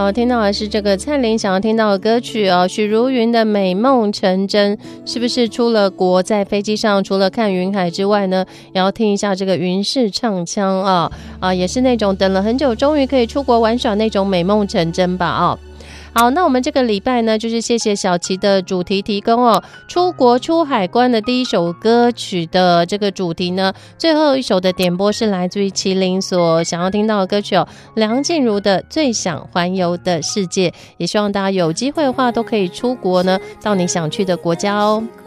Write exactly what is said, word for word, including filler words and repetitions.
好，听到的是这个蔡琳想要听到的歌曲哦，许茹芸的《美梦成真》，是不是出了国在飞机上除了看云海之外呢，也要听一下这个云式唱腔啊啊，也是那种等了很久终于可以出国玩耍那种美梦成真吧啊。好，那我们这个礼拜呢，就是谢谢小琪的主题提供哦。出国出海关的第一首歌曲的这个主题呢，最后一首的点播是来自于麒麟所想要听到的歌曲哦，梁静茹的《最想环游的世界》。也希望大家有机会的话，都可以出国呢，到你想去的国家哦。